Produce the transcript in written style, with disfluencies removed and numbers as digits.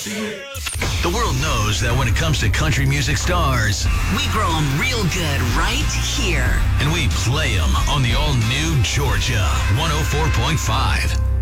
The world knows that when it comes to country music stars, We grow them real good right here. and we play them on the all-new Georgia 104.5.